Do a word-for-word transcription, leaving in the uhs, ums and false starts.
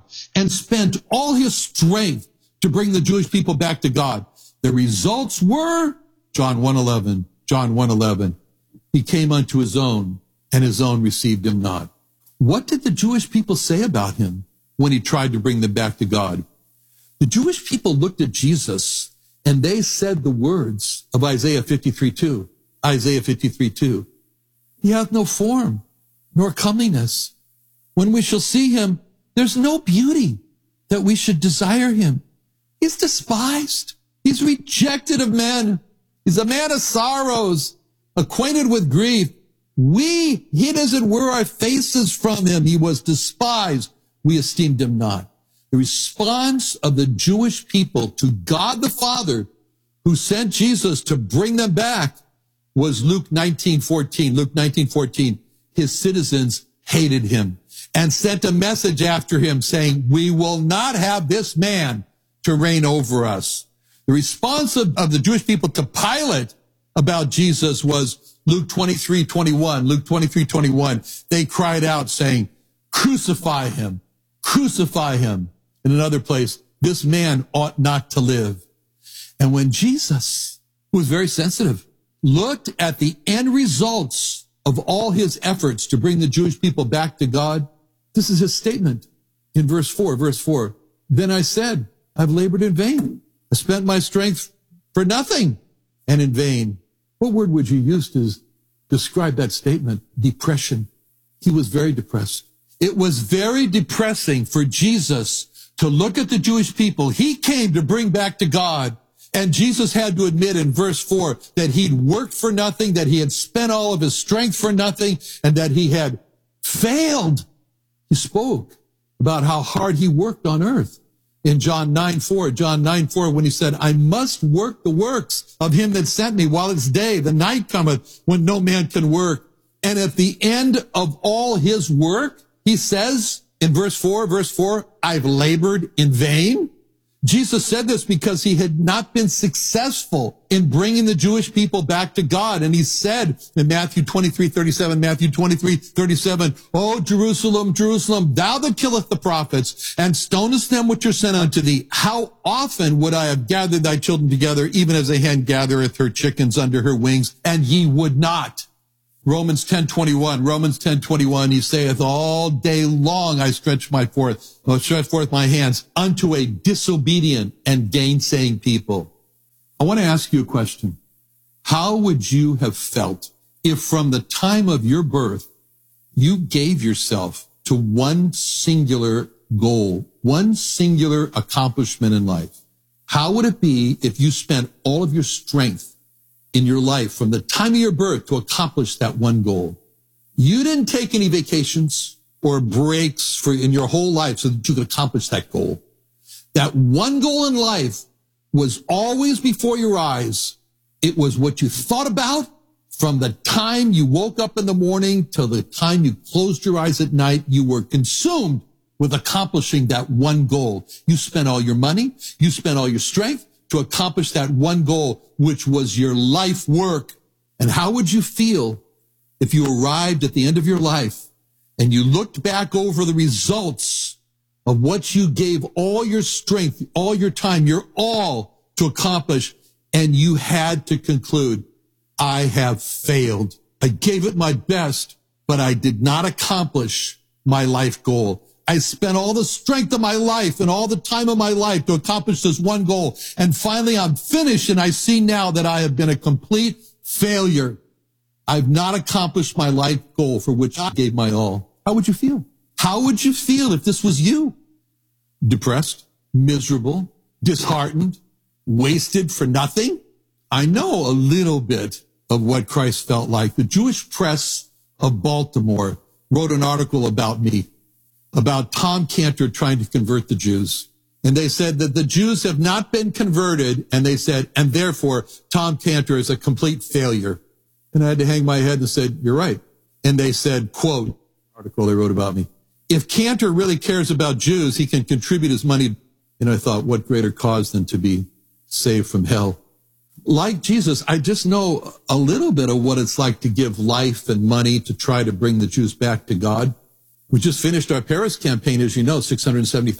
and spent all his strength to bring the Jewish people back to God. The results were John one eleven, John one eleven. He came unto his own, and his own received him not. What did the Jewish people say about him when he tried to bring them back to God? The Jewish people looked at Jesus, and they said the words of Isaiah fifty-three two. Isaiah fifty-three two. He hath no form, nor comeliness. When we shall see him, there's no beauty that we should desire him. He's despised. He's rejected of men. He's a man of sorrows, acquainted with grief. We hid as it were our faces from him. He was despised. We esteemed him not. The response of the Jewish people to God the Father, who sent Jesus to bring them back, was Luke nineteen fourteen. Luke nineteen fourteen. His citizens hated him and sent a message after him saying, we will not have this man to reign over us. The response of, of the Jewish people to Pilate about Jesus was Luke twenty-three twenty-one. Luke twenty-three twenty-one. They cried out saying, crucify him, crucify him. In another place, this man ought not to live. And when Jesus, who was very sensitive, looked at the end results of all his efforts to bring the Jewish people back to God, this is his statement in verse four, verse four. Then I said, I've labored in vain. I spent my strength for nothing and in vain. What word would you use to describe that statement? Depression. He was very depressed. It was very depressing for Jesus to look at the Jewish people. He came to bring back to God. And Jesus had to admit in verse four that he'd worked for nothing, that he had spent all of his strength for nothing, and that he had failed. He spoke about how hard he worked on earth. In John nine four, John nine four, when he said, I must work the works of him that sent me while it's day. The night cometh when no man can work. And at the end of all his work, he says in verse four, verse four, I've labored in vain. Jesus said this because he had not been successful in bringing the Jewish people back to God. And he said in Matthew twenty-three thirty-seven, Matthew twenty-three thirty-seven, O Jerusalem, Jerusalem, thou that killest the prophets and stonest them which are sent unto thee, how often would I have gathered thy children together, even as a hen gathereth her chickens under her wings, and ye would not. Romans ten twenty-one, Romans ten twenty-one, he saith, all day long I stretch my forth, or stretch forth my hands unto a disobedient and gainsaying people. I want to ask you a question. How would you have felt if from the time of your birth you gave yourself to one singular goal, one singular accomplishment in life? How would it be if you spent all of your strength in your life from the time of your birth to accomplish that one goal? You didn't take any vacations or breaks for in your whole life so that you could accomplish that goal. That one goal in life was always before your eyes. It was what you thought about from the time you woke up in the morning till the time you closed your eyes at night. You were consumed with accomplishing that one goal. You spent all your money. You spent all your strength to accomplish that one goal, which was your life work. And how would you feel if you arrived at the end of your life and you looked back over the results of what you gave all your strength, all your time, your all to accomplish, and you had to conclude, I have failed. I gave it my best, but I did not accomplish my life goal. I spent all the strength of my life and all the time of my life to accomplish this one goal. And finally, I'm finished, and I see now that I have been a complete failure. I've not accomplished my life goal for which I gave my all. How would you feel? How would you feel if this was you? Depressed, miserable, disheartened, wasted for nothing? I know a little bit of what Christ felt like. The Jewish press of Baltimore wrote an article about me, about Tom Cantor trying to convert the Jews. And they said that the Jews have not been converted, and they said, and therefore Tom Cantor is a complete failure. And I had to hang my head and said, you're right. And they said, quote, article they wrote about me, if Cantor really cares about Jews, he can contribute his money. And I thought, what greater cause than to be saved from hell? Like Jesus, I just know a little bit of what it's like to give life and money to try to bring the Jews back to God. We just finished our Paris campaign, as you know, six hundred seventy